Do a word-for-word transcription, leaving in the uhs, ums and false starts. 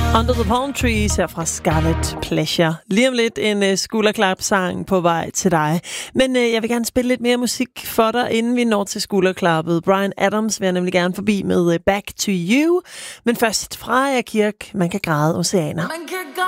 Under the Palm Trees her fra Scarlet Pleasure. Lige om lidt en uh, skulderklap-sang på vej til dig. Men uh, jeg vil gerne spille lidt mere musik for dig, inden vi når til skulderklappet. Bryan Adams vil jeg nemlig gerne forbi med uh, Back to You. Men først fra Freja Kirk, Man kan græde oceaner. Man kan